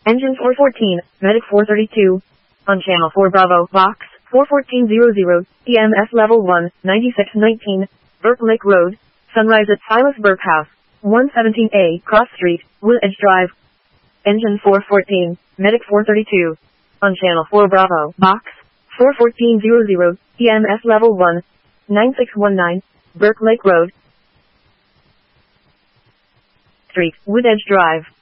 Engine 414, Medic 432. On Channel 4 Bravo, Box 41400, EMS Level 1, 9619, Burke Lake Road, Sunrise at Silas Burke House, 117A, Cross Street, Wood Edge Drive. Engine 414, Medic 432. On Channel 4 Bravo, Box 41400, EMS Level 1, 9619, Burke Lake Road, Street, Wood Edge Drive.